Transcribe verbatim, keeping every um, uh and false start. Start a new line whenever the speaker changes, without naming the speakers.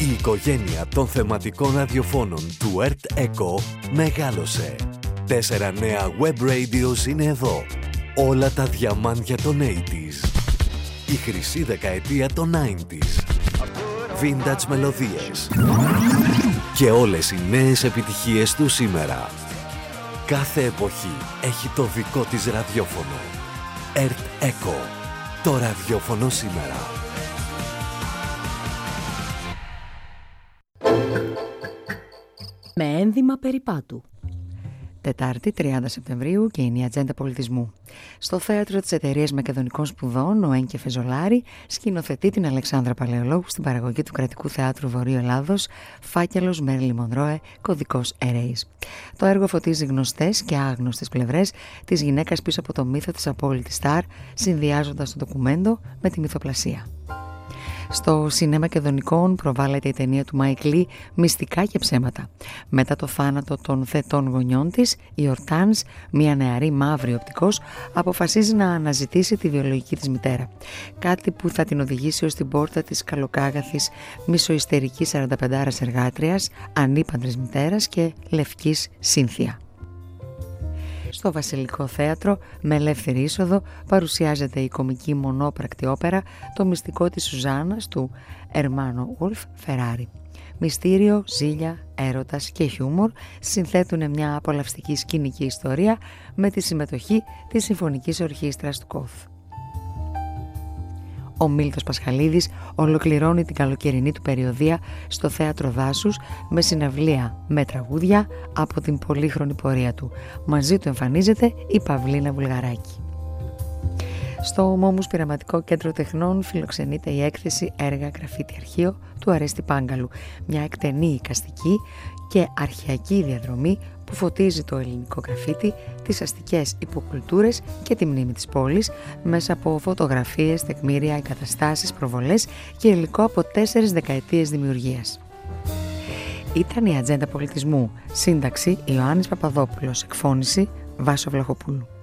Η οικογένεια των θεματικών ραδιοφώνων του ΕΡΤ ΕΚΟ μεγάλωσε. Τέσσερα νέα web radios είναι εδώ. Όλα τα διαμάντια των ογδόντα. Η χρυσή δεκαετία των ενενήντα. Vintage μελωδίες. Και όλες οι νέες επιτυχίες του σήμερα. Κάθε εποχή έχει το δικό της ραδιόφωνο. ΕΡΤ ΕΚΟ. Το ραδιόφωνο σήμερα.
Με ένδυμα περιπάτου. Τετάρτη, τριάντα Σεπτεμβρίου, και είναι η Ατζέντα Πολιτισμού. Στο θέατρο της Εταιρείας Μακεδονικών Σπουδών, ο Ένκε Φεζολάρη σκηνοθετεί την Αλεξάνδρα Παλαιολόγου στην παραγωγή του Κρατικού Θεάτρου Βορείου Ελλάδος, Φάκελος Μέρλι Μονρόε, Κωδικός Ερέης. Το έργο φωτίζει γνωστές και άγνωστες πλευρές της γυναίκας πίσω από το μύθο της απόλυτης στάρ, συνδυάζοντας το ντοκουμέντο με τη μυθοπλασία. Στο Σινέ Μακεδονικών προβάλλεται η ταινία του Μάικ Λι «Μυστικά και ψέματα». Μετά το θάνατο των θετών γονιών της, η Ορτάνς, μια νεαρή μαύρη οπτικός, αποφασίζει να αναζητήσει τη βιολογική της μητέρα. Κάτι που θα την οδηγήσει ως την πόρτα της καλοκάγαθης, μισοϊστερικής σαρανταπεντάρας εργάτριας, ανήπαντρης μητέρας και λευκής Σύνθια. Στο Βασιλικό Θέατρο, με ελεύθερη είσοδο, παρουσιάζεται η κομική μονόπρακτη όπερα «Το μυστικό της Σουζάνας» του Ερμάνο Ουλφ Φεράρι. Μυστήριο, ζήλια, έρωτας και χιούμορ συνθέτουν μια απολαυστική σκηνική ιστορία με τη συμμετοχή της Συμφωνικής Ορχήστρας του ΚΟΘ. Ο Μίλτος Πασχαλίδης ολοκληρώνει την καλοκαιρινή του περιοδεία στο Θέατρο Δάσους με συναυλία με τραγούδια από την πολύχρονη πορεία του. Μαζί του εμφανίζεται η Παυλίνα Βουλγαράκη. Στο Μόμους Πειραματικό Κέντρο Τεχνών φιλοξενείται η έκθεση «Έργα Γραφίτι Αρχείο» του Αρέστη Πάγκαλου, μια εκτενή εικαστική και αρχαιακή διαδρομή που φωτίζει το ελληνικό γραφίτι, τις αστικές υποκουλτούρες και τη μνήμη της πόλης μέσα από φωτογραφίες, τεκμήρια, εγκαταστάσεις, προβολές και υλικό από τέσσερις δεκαετίες δημιουργίας. Ήταν η Ατζέντα Πολιτισμού. Σύνταξη Ιωάννης Παπαδόπουλος. Εκφώνηση Βάσο Βλαχοπούλου.